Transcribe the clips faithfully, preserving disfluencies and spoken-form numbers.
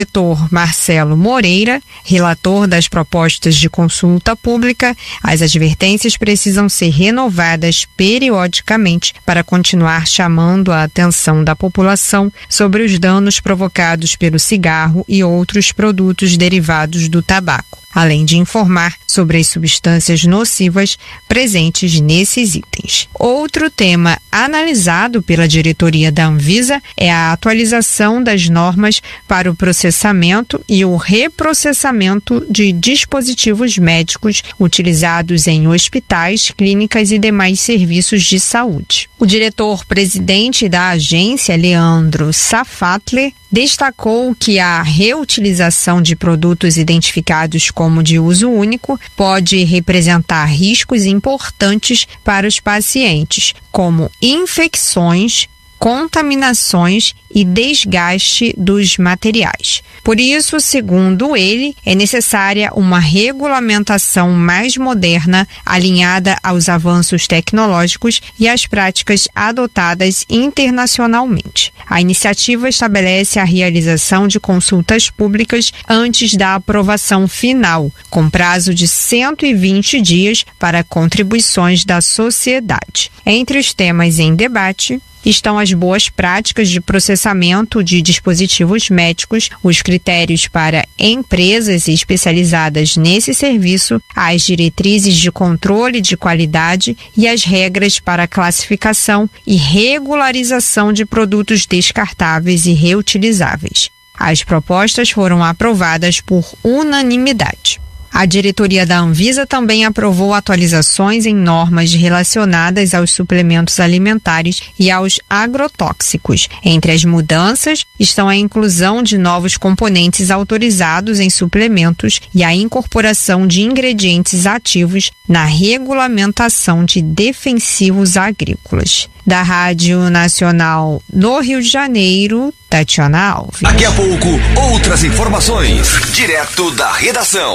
diretor Marcelo Moreira, relator das propostas de consulta pública, as advertências precisam ser renovadas periodicamente para continuar chamando a atenção da população sobre os danos provocados pelo cigarro e outros produtos derivados do tabaco, além de informar sobre as substâncias nocivas presentes nesses itens. Outro tema analisado pela diretoria da Anvisa é a atualização das normas para o processamento e o reprocessamento de dispositivos médicos utilizados em hospitais, clínicas e demais serviços de saúde. O diretor-presidente da agência, Leandro Safatler, destacou que a reutilização de produtos identificados como de uso único pode representar riscos importantes para os pacientes, como infecções, contaminações e desgaste dos materiais. Por isso, segundo ele, é necessária uma regulamentação mais moderna, alinhada aos avanços tecnológicos e às práticas adotadas internacionalmente. A iniciativa estabelece a realização de consultas públicas antes da aprovação final, com prazo de cento e vinte dias para contribuições da sociedade. Entre os temas em debate estão as boas práticas de processamento de dispositivos médicos, os critérios para empresas especializadas nesse serviço, as diretrizes de controle de qualidade e as regras para classificação e regularização de produtos descartáveis e reutilizáveis. As propostas foram aprovadas por unanimidade. A diretoria da Anvisa também aprovou atualizações em normas relacionadas aos suplementos alimentares e aos agrotóxicos. Entre as mudanças estão a inclusão de novos componentes autorizados em suplementos e a incorporação de ingredientes ativos na regulamentação de defensivos agrícolas. Da Rádio Nacional no Rio de Janeiro, Tatiana Alves. Daqui a pouco, outras informações, direto da redação.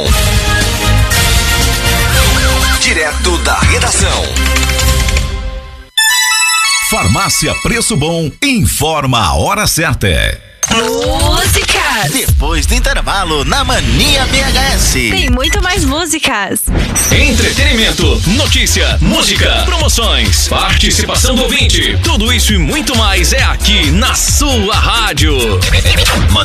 Direto da redação. Farmácia Preço Bom informa a hora certa. Música! Depois do intervalo, na Mania B H S. Tem muito mais músicas. Entretenimento, notícia, música, promoções, participação do ouvinte. Tudo isso e muito mais é aqui na sua rádio.